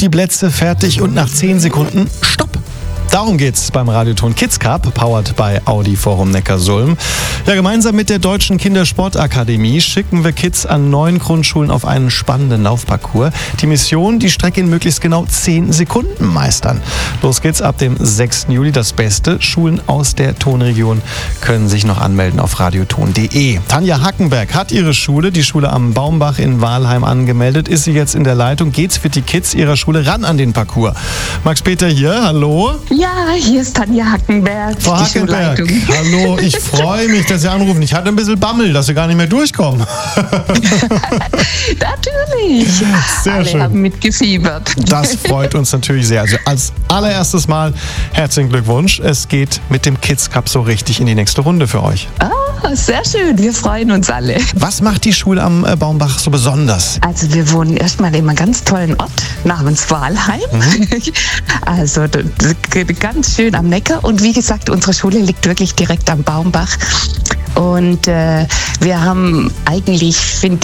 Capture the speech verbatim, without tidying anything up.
die Plätze fertig und nach zehn Sekunden Stopp. Darum geht's beim Radioton Kids Cup, powered by Audi Forum Neckarsulm. Ja, gemeinsam mit der Deutschen Kindersportakademie schicken wir Kids an neun Grundschulen auf einen spannenden Laufparcours. Die Mission, die Strecke in möglichst genau zehn Sekunden meistern. Los geht's ab dem sechsten Juli. Das Beste, Schulen aus der Tonregion können sich noch anmelden auf radioton punkt de. Tanja Hackenberg hat ihre Schule, die Schule am Baumbach in Wahlheim, angemeldet. Ist sie jetzt in der Leitung? Geht's für die Kids ihrer Schule ran an den Parcours? Max Peter hier, hallo. Ja, hier ist Tanja Hackenberg. Frau Hackenberg, hallo, ich freue mich, dass Sie anrufen. Ich hatte ein bisschen Bammel, dass Sie gar nicht mehr durchkommen. Natürlich. Sehr Alle schön. haben mitgefiebert. Das freut uns natürlich sehr. Also als allererstes Mal herzlichen Glückwunsch. Es geht mit dem Kids Cup so richtig in die nächste Runde für euch. Ah, sehr schön. Wir freuen uns alle. Was macht die Schule am äh, Baumbach so besonders? Also wir wohnen erstmal in einem ganz tollen Ort namens Wahlheim. Mhm. Also d- d- ganz schön am Neckar. Und wie gesagt, unsere Schule liegt wirklich direkt am Baumbach. Und äh, wir haben eigentlich, finde